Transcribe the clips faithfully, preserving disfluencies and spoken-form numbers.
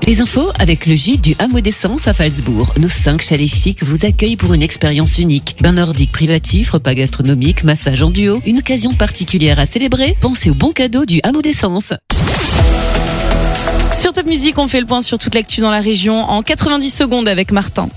Les infos avec le gîte du Hameau d'Essence à Falsbourg. Nos cinq chalets chics vous accueillent pour une expérience unique. Bain nordique privatif, repas gastronomique, massage en duo. Une occasion particulière à célébrer. Pensez au bon cadeau du Hameau d'Essence. Sur Top Music, on fait le point sur toute l'actu dans la région en quatre-vingt-dix secondes avec Martin.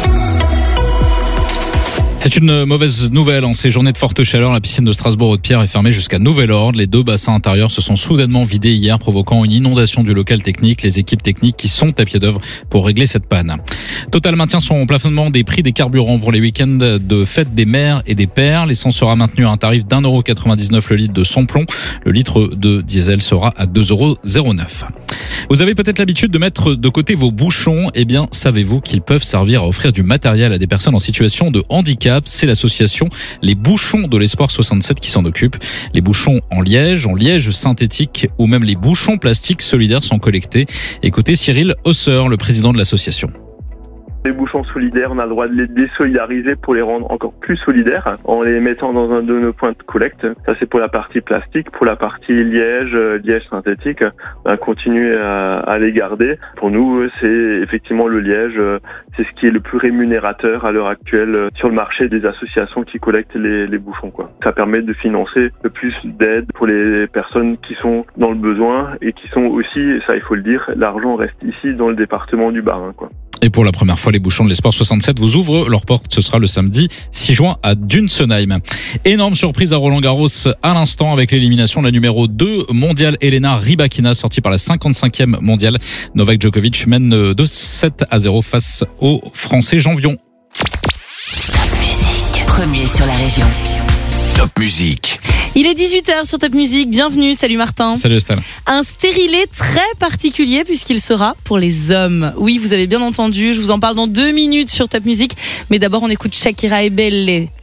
C'est une mauvaise nouvelle. En ces journées de forte chaleur, la piscine de Strasbourg-Haute-Pierre est fermée jusqu'à nouvel ordre. Les deux bassins intérieurs se sont soudainement vidés hier, provoquant une inondation du local technique. Les équipes techniques qui sont à pied d'œuvre pour régler cette panne. Total maintient son plafonnement des prix des carburants pour les week-ends de fête des mères et des pères. L'essence sera maintenue à un tarif d'un euro quatre-vingt-dix-neuf le litre de sans-plomb. Le litre de diesel sera à deux euros zéro neuf. Vous avez peut-être l'habitude de mettre de côté vos bouchons. Eh bien, savez-vous qu'ils peuvent servir à offrir du matériel à des personnes en situation de handicap? C'est l'association Les Bouchons de l'Espoir soixante-sept qui s'en occupe. Les bouchons en liège, en liège synthétique ou même les bouchons plastiques solidaires sont collectés. Écoutez Cyril Hausseur, le président de l'association. Les bouchons solidaires, on a le droit de les désolidariser pour les rendre encore plus solidaires en les mettant dans un de nos points de collecte. Ça, c'est pour la partie plastique. Pour la partie liège, liège synthétique, on va continuer à, à les garder. Pour nous, c'est effectivement le liège, c'est ce qui est le plus rémunérateur à l'heure actuelle sur le marché des associations qui collectent les, les bouchons, quoi. Ça permet de financer le plus d'aide pour les personnes qui sont dans le besoin et qui sont aussi, ça il faut le dire, l'argent reste ici dans le département du Bas-Rhin, quoi. Et pour la première fois, les bouchons de l'Espoir soixante-sept vous ouvrent leurs portes. Ce sera le samedi six juin à Dunsenheim. Énorme surprise à Roland-Garros à l'instant avec l'élimination de la numéro deux mondiale Elena Rybakina, sortie par la cinquante-cinquième mondiale. Novak Djokovic mène de sept à zéro face au Français Jean Vion. Top Music, premier sur la région. Top Music. Il est dix-huit heures sur Top Music, bienvenue, salut Martin. Salut Estelle. Un stérilet très particulier puisqu'il sera pour les hommes. Oui, vous avez bien entendu, je vous en parle dans deux minutes sur Top Music. Mais d'abord, on écoute Shakira et Belle.